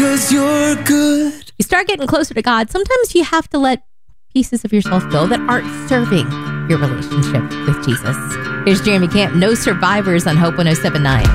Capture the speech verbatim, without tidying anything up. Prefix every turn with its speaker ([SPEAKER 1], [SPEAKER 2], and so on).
[SPEAKER 1] 'cause you're good.
[SPEAKER 2] You start getting closer to God. Sometimes you have to let pieces of yourself go that aren't serving your relationship with Jesus. Here's Jeremy Camp, No Survivors on Hope one oh seven point nine.